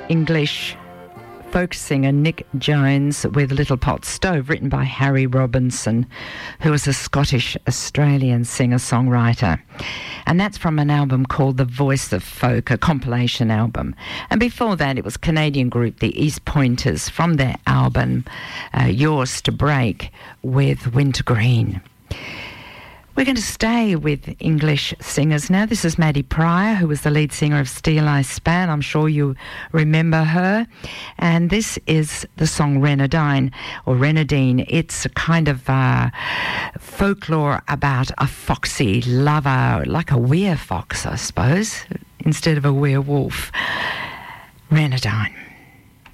English folk singer Nick Jones with Little Pot Stove, written by Harry Robinson, who was a Scottish-Australian singer-songwriter. And that's from an album called The Voice of Folk, a compilation album. And before that, it was Canadian group The East Pointers from their album Yours to Break with Wintergreen. We're going to stay with English singers now. This is Maddie Pryor, who was the lead singer of Steel Eye Span. I'm sure you remember her. And this is the song Renadine, or Renadine. It's a kind of folklore about a foxy lover, like a werefox, I suppose, instead of a werewolf. Renadine.